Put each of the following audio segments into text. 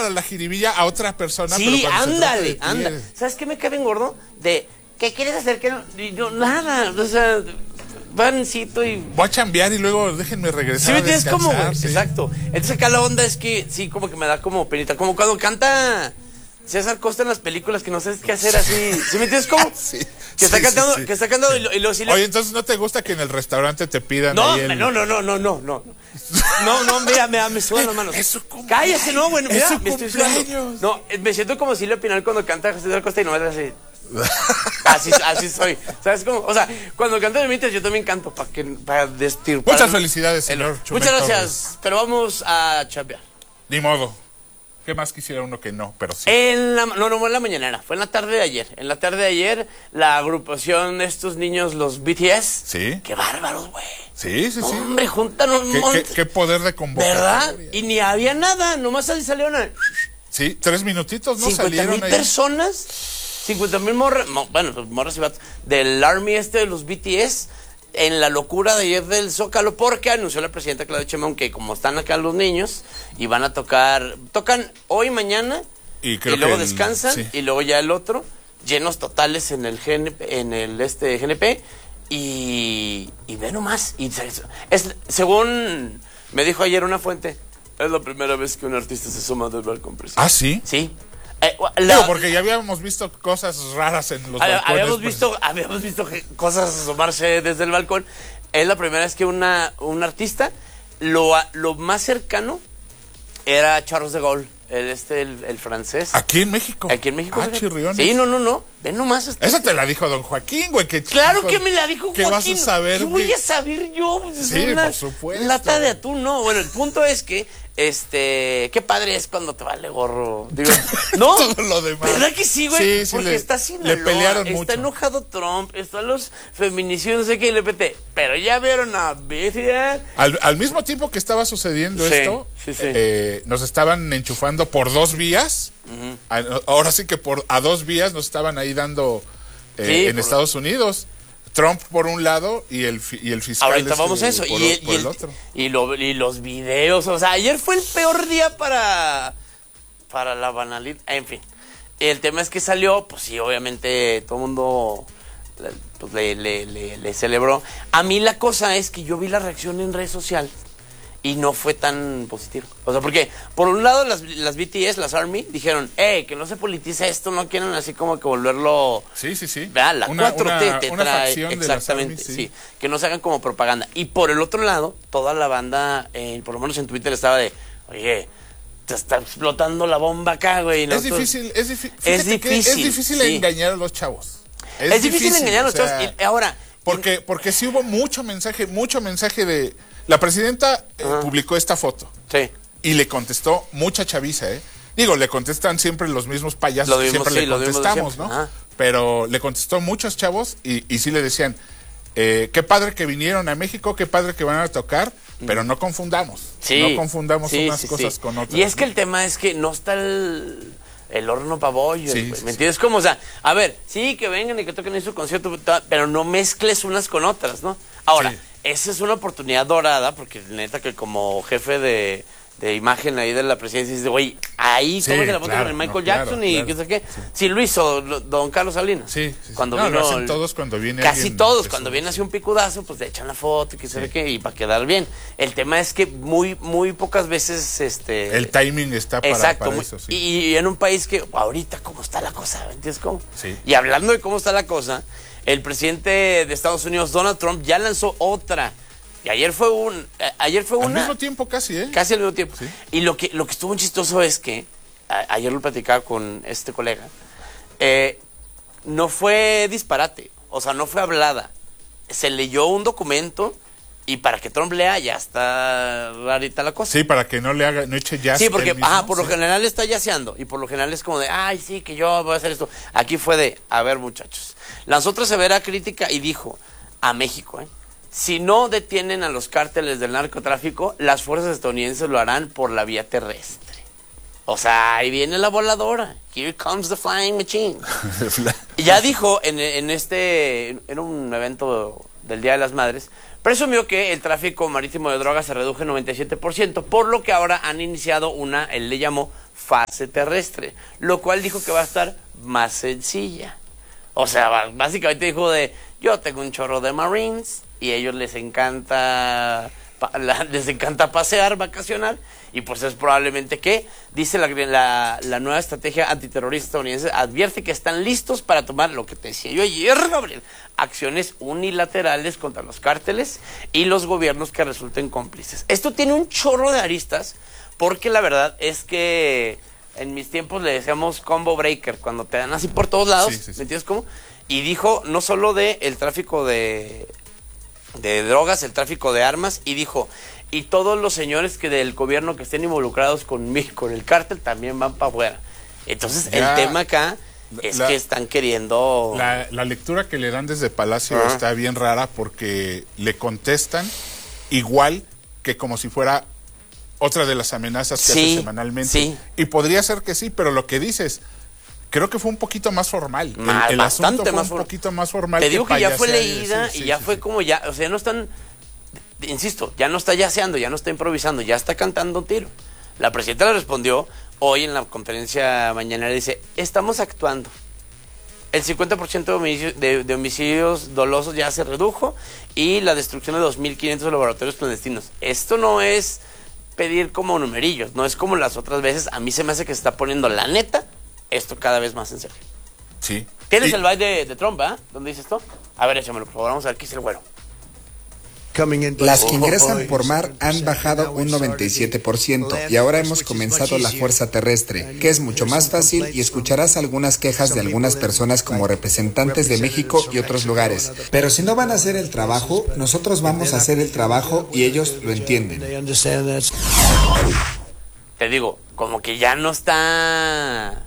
para la jiribilla a otra persona. Sí, pero ándale. ¿Sabes qué me cae bien gordo? ¿Qué quieres hacer? Que no, y yo, nada, o sea, vancito y... Voy a chambear y luego déjenme regresar. Sí, es como, güey, sí. exacto. Entonces acá la onda es que sí, como que me da como penita, como cuando canta César Costa en las películas que no sabes qué hacer así. ¿Sí me entiendes cómo? Sí. Que está cantando, sí. que está cantando y lo sí le... Oye, entonces ¿no te gusta que en el restaurante te pidan No, ahí el... no, mira, me sudan las manos. Cállate, no, bueno, mira, me estoy sudando. No, me siento como Silvia Pinal cuando canta César Costa y no me hace así. Así soy. ¿Sabes cómo? O sea, cuando canto de mientras yo también canto para destirpar. Muchas felicidades, señor Chumel Muchas gracias, Torres. pero vamos a chambear. Ni modo. ¿Qué más quisiera uno que no? Pero sí. No fue en la mañanera, fue en la tarde de ayer. En la tarde de ayer, la agrupación de estos niños, los BTS. Sí. Qué bárbaros, güey. Sí. Hombre, juntan un montón. ¿Qué poder de convocatoria? ¿Verdad? Y ni había nada, nomás ahí salieron a... Sí, 3 minutitos, ¿no? 50,000 personas, 50,000 morras, morras y vatos, del Army de los BTS, en la locura de ayer del Zócalo, porque anunció la presidenta Claudia Sheinbaum que como están acá los niños, y van a tocan hoy, mañana, y luego descansan, sí. Y luego ya el otro, llenos totales en el GNP, y ve nomás, según me dijo ayer una fuente, es la primera vez que un artista se suma del balcón presidencial. ¿Ah, sí? Sí. Porque ya habíamos visto cosas raras en los balcones. Habíamos visto cosas asomarse desde el balcón. Es la primera vez que un artista, lo más cercano era Charles de Gaulle, el francés. ¿Aquí en México? Aquí en México. Ah, chirriones. Sí, no. Ven nomás. Esa te la dijo don Joaquín, güey. Claro que me la dijo Joaquín. ¿Qué vas a saber, güey? ¿Qué voy a saber yo? Sí, por supuesto. Lata de atún, no. Bueno, el punto es que qué padre es cuando te vale gorro. Digo, ¿no? Todo lo demás. ¿Verdad que sí, güey? Sí, porque está Sinaloa, le pelearon está mucho. enojado Trump, están los feminicidios, no sé qué, LPT. Pero ya vieron a BTS. Al mismo tiempo que estaba sucediendo esto, nos estaban enchufando por 2 vías. Ahora sí que a 2 vías nos estaban ahí dando en Estados Unidos. Trump por un lado y el fiscal. Ahorita vamos a eso. Por el otro. Y los videos. O sea, ayer fue el peor día para la banalidad. En fin. El tema es que salió, pues sí, obviamente todo el mundo pues, le celebró. A mí la cosa es que yo vi la reacción en redes sociales y no fue tan positivo. O sea, porque por un lado las BTS, las ARMY, dijeron, que no se politice esto, no quieren así como que volverlo... Sí. ¿verdad? La 4T te una trae... facción exactamente, de las ARMY, sí. Que no se hagan como propaganda. Y por el otro lado, toda la banda, por lo menos en Twitter estaba de, oye, te está explotando la bomba acá, güey. Es difícil sí. engañar a los chavos. Es difícil engañar a los chavos. Y ahora... Porque sí hubo mucho mensaje de... La presidenta publicó esta foto. Sí. Y le contestó mucha chaviza, Digo, le contestan siempre los mismos payasos que siempre le contestamos, ¿no? Ajá. Pero le contestó muchos chavos y sí le decían, qué padre que vinieron a México, qué padre que van a tocar, pero no confundamos. Sí. No confundamos unas cosas con otras. Y es que el tema es que no está el horno para bollo, sí, ¿me entiendes? Como, o sea, a ver, sí, que vengan y que toquen en su concierto, pero no mezcles unas con otras, ¿no? Ahora, esa es una oportunidad dorada, porque neta que como jefe de imagen ahí de la presidencia, dice, güey, ahí tómate la foto con el Michael Jackson y qué sé qué. Sí lo hizo don Carlos Salinas. Sí. Cuando vino, lo hacen todos cuando viene casi alguien, todos, cuando viene así un picudazo, pues le echan la foto y qué sé qué, y para quedar bien. El tema es que muy pocas veces el timing está para eso, sí. Y en un país que ahorita cómo está la cosa, ¿me entiendes cómo? Sí. Y hablando de cómo está la cosa, el presidente de Estados Unidos, Donald Trump, ya lanzó otra. Y ayer fue una... Al mismo tiempo casi, Casi al mismo tiempo. Sí. Y lo que estuvo chistoso es que, ayer lo platicaba con este colega, no fue disparate, o sea, no fue hablada. Se leyó un documento y para que Trump lea ya está rarita la cosa. Sí, para que no eche jazz. Sí, porque por lo general está yaceando y por lo general es como de, ay, sí, que yo voy a hacer esto. Aquí fue de, a ver, muchachos. Lanzó otra severa crítica y dijo a México, si no detienen a los cárteles del narcotráfico, las fuerzas estadounidenses lo harán por la vía terrestre. O sea, ahí viene la voladora. Here comes the flying machine. Y ya dijo en un evento del Día de las Madres, presumió que el tráfico marítimo de drogas se redujo en 97%, por lo que ahora han iniciado él le llamó fase terrestre, lo cual dijo que va a estar más sencilla. O sea, básicamente dijo yo tengo un chorro de Marines y a ellos les encanta pasear, vacacionar, y pues es probablemente que, dice la nueva estrategia antiterrorista estadounidense, advierte que están listos para tomar lo que te decía yo ayer, Gabriel, acciones unilaterales contra los cárteles y los gobiernos que resulten cómplices. Esto tiene un chorro de aristas, porque la verdad es que en mis tiempos le decíamos combo breaker, cuando te dan así por todos lados, sí. ¿Me entiendes cómo? Y dijo no solo de el tráfico de drogas, el tráfico de armas, y dijo, y todos los señores que del gobierno que estén involucrados con el cártel también van para afuera. Entonces el tema acá es que están queriendo... La lectura que le dan desde Palacio está bien rara, porque le contestan igual que como si fuera otra de las amenazas que hace semanalmente. Sí. Y podría ser que sí, pero lo que dices, creo que fue un poquito más formal. El asunto fue un poquito más formal. Te digo que ya fue leída y ya fue como ya, o sea, no están, insisto, ya no está yaceando, ya no está improvisando, ya está cantando un tiro. La presidenta le respondió hoy en la conferencia mañanera, dice, estamos actuando. El 50% de homicidios dolosos ya se redujo y la destrucción de 2.500 laboratorios clandestinos. Esto no es pedir como numerillos, no es como las otras veces. A mí se me hace que se está poniendo la neta esto cada vez más en serio. Sí. ¿Tienes el baile de Trump, ¿Dónde dice esto? A ver, échamelo, por favor, vamos a ver qué es el güero. Las que ingresan por mar han bajado un 97% y ahora hemos comenzado la fuerza terrestre, que es mucho más fácil, y escucharás algunas quejas de algunas personas como representantes de México y otros lugares. Pero si no van a hacer el trabajo, nosotros vamos a hacer el trabajo y ellos lo entienden. Te digo, como que ya no está...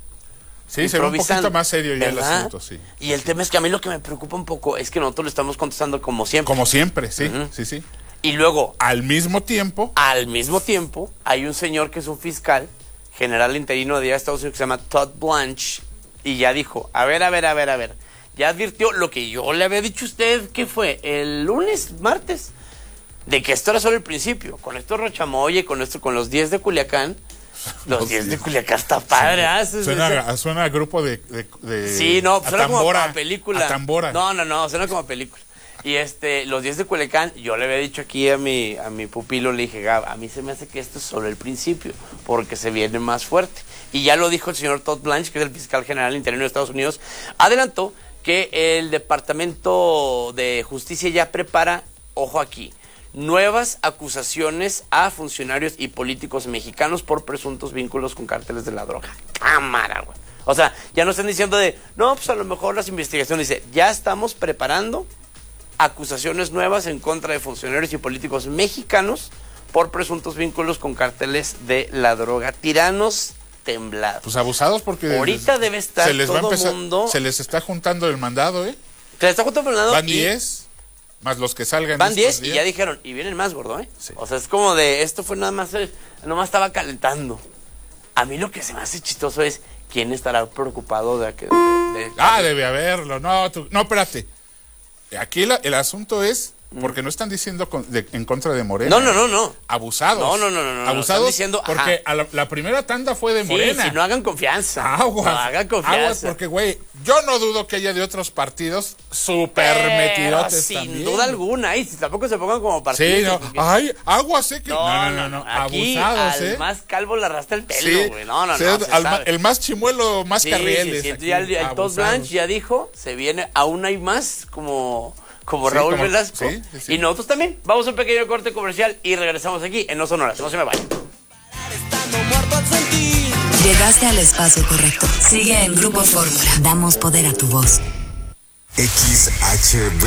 Sí, se ve un poquito más serio ya el asunto, sí. Y el tema es que a mí lo que me preocupa un poco es que nosotros le estamos contestando como siempre. Como siempre, sí, sí. Y luego... Al mismo tiempo, hay un señor que es un fiscal general interino de Estados Unidos que se llama Todd Blanche, y ya dijo, a ver. Ya advirtió lo que yo le había dicho a usted, ¿qué fue? El martes, de que esto era solo el principio. Con esto Rochamoye, con los 10 de Culiacán. Los 10 de Culiacán está padre, Suena a grupo de sí, no, suena como a película. A tambora. No, suena como a película. Y los 10 de Culiacán, yo le había dicho aquí a mi pupilo, le dije, Gab, a mí se me hace que esto es solo el principio, porque se viene más fuerte. Y ya lo dijo el señor Todd Blanche, que es el fiscal general interino de Estados Unidos, adelantó que el Departamento de Justicia ya prepara, ojo aquí, nuevas acusaciones a funcionarios y políticos mexicanos por presuntos vínculos con cárteles de la droga. Cámara, güey. O sea, ya no están diciendo no, pues a lo mejor las investigaciones, dice, ya estamos preparando acusaciones nuevas en contra de funcionarios y políticos mexicanos por presuntos vínculos con cárteles de la droga. Tiranos temblados. Pues abusados, porque ahorita debe estar todo el mundo... Se les está juntando el mandado, Se les está juntando el mandado. Van 10... Más los que salgan. Van 10 y ya dijeron, y vienen más, gordo, Sí. O sea, es como esto fue nomás estaba calentando. A mí lo que se me hace chistoso es quién estará preocupado de que... debe haberlo. No, espérate. Aquí el asunto es, porque no están diciendo en contra de Morena. No. Abusados. No. Abusados diciendo, porque la primera tanda fue de Morena. Sí, si no hagan confianza. Aguas, porque, güey, yo no dudo que haya de otros partidos súper metidotes sin también. duda alguna, y tampoco se pongan como partidos. Sí, no. Ay, aguas, que... No. Aquí abusados, al más calvo le arrastra el pelo, güey. No. El más chimuelo, más carrieles. Sí, ya el Todd Blanche ya dijo, se viene, aún hay más como Raúl Velasco. Sí. Y nosotros también. Vamos a un pequeño corte comercial y regresamos aquí en No Sonoras. No se me vayan. Llegaste al espacio correcto. Sigue en Grupo Fórmula. Damos poder a tu voz. XHB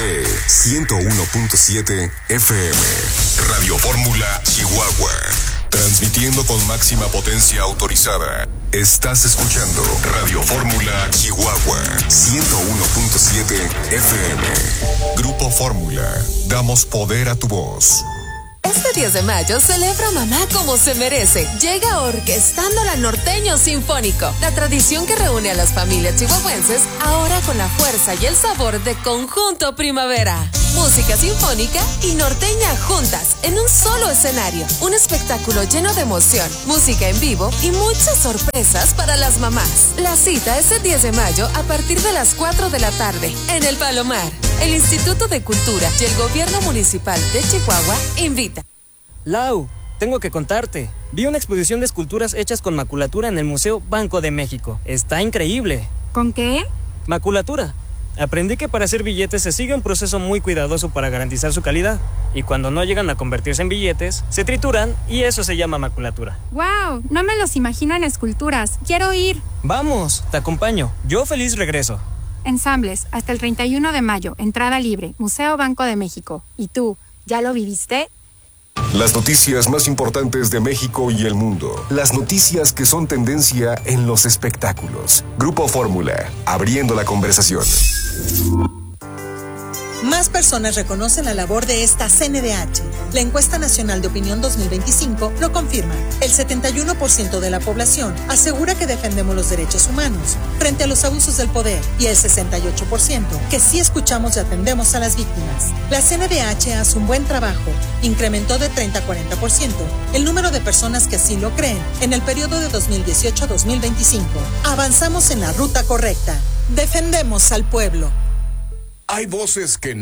101.7 FM. Radio Fórmula, Chihuahua. Transmitiendo con máxima potencia autorizada. Estás escuchando Radio Fórmula, Chihuahua 101.7 FM. Grupo Fórmula. Damos poder a tu voz. Este 10 de mayo celebra a mamá como se merece. Llega Orquestándola Norteño Sinfónico, la tradición que reúne a las familias chihuahuenses, ahora con la fuerza y el sabor de Conjunto Primavera. música sinfónica y norteña juntas en un solo escenario. Un espectáculo lleno de emoción, música en vivo y muchas sorpresas para las mamás. La cita es el 10 de mayo a partir de las 4 de la tarde en El Palomar. El Instituto de Cultura y el Gobierno Municipal de Chihuahua invita. Lau, tengo que contarte. Vi una exposición de esculturas hechas con maculatura en el Museo Banco de México. Está increíble. ¿Con qué? Maculatura. Aprendí que para hacer billetes se sigue un proceso muy cuidadoso para garantizar su calidad. Y cuando no llegan a convertirse en billetes, se trituran y eso se llama maculatura. ¡Wow! No me los imagino en esculturas. ¡Quiero ir! Vamos, te acompaño. Yo feliz regreso. Ensambles, hasta el 31 de mayo. Entrada libre. Museo Banco de México. ¿Y tú, ya lo viviste? Las noticias más importantes de México y el mundo. Las noticias que son tendencia en los espectáculos. Grupo Fórmula, abriendo la conversación. Más personas reconocen la labor de esta CNDH. La encuesta nacional de opinión 2025 lo confirma. El 71% de la población asegura que defendemos los derechos humanos frente a los abusos del poder y el 68% que sí escuchamos y atendemos a las víctimas. La CNDH hace un buen trabajo. Incrementó de 30 a 40% el número de personas que así lo creen en el periodo de 2018 a 2025. Avanzamos en la ruta correcta. Defendemos al pueblo. Hay voces que no